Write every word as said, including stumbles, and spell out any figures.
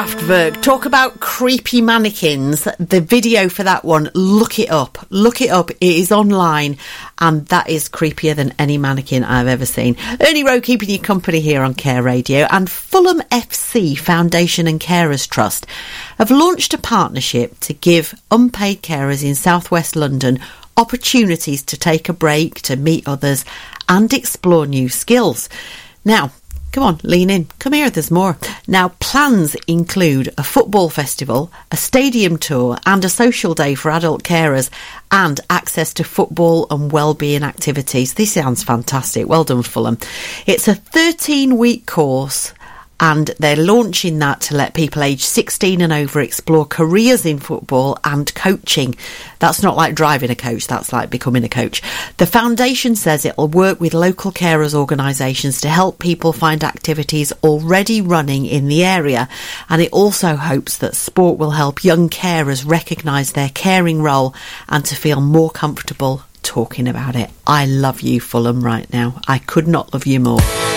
Kraftwerk. Talk about creepy mannequins. The video for that one, look it up. Look it up. It is online, and that is creepier than any mannequin I've ever seen. Ernie Rowe keeping you company here on Care Radio, and Fulham F C Foundation and Carers Trust have launched a partnership to give unpaid carers in South West London opportunities to take a break, to meet others and explore new skills. Now, come on, lean in. Come here, there's more. Now, plans include a football festival, a stadium tour and a social day for adult carers, and access to football and wellbeing activities. This sounds fantastic. Well done, Fulham. It's a thirteen-week course, and they're launching that to let people aged sixteen and over explore careers in football and coaching. That's not like driving a coach, that's like becoming a coach. The foundation says it'll work with local carers organisations to help people find activities already running in the area, and it also hopes that sport will help young carers recognise their caring role and to feel more comfortable talking about it. I love you, Fulham, right now. I could not love you more.